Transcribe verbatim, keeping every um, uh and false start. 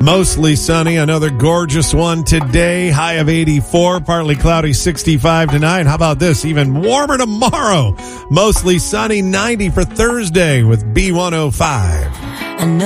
Mostly sunny, another gorgeous one today. High of eighty-four, partly cloudy, sixty-five tonight. How about this? Even warmer tomorrow. Mostly sunny, ninety for Thursday with B one oh five.